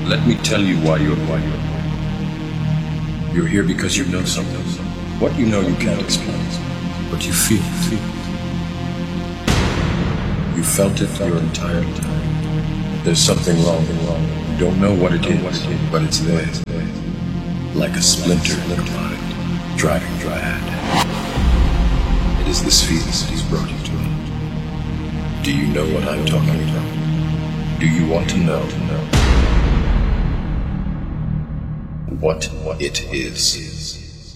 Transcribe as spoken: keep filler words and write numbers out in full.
Let me tell you why you're why you're You're here because you know something. What you know you can't explain, but you feel it. You felt it your entire time. There's something wrong. You don't know what it is, but it's there. Like a splinter in your mind, driving you mad. It is this feeling that he's brought you to. Do you know what I'm talking about? Do you want to know? What it is.